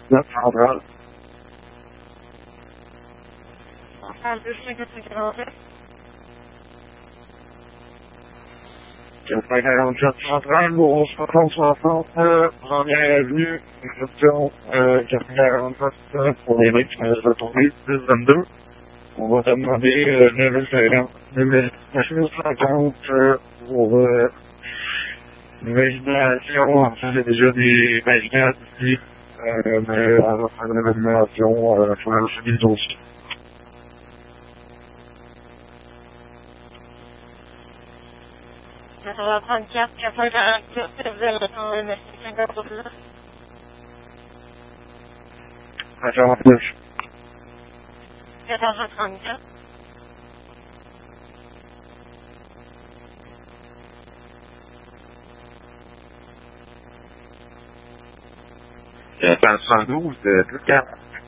That's how that. J'espère qu'un jet central pour se concentrer première avenue, gestion 447 pour les mecs qui sont retournés 622. On va te demander 950 pour l'imagination. En fait, j'ai déjà des barricades ici, mais on va faire une évaluation sur l'ensemble des dossiers. Ça va prendre 4, 447, vous allez prendre 950 plus. Agent plus. 1434. C'est 112 de 4.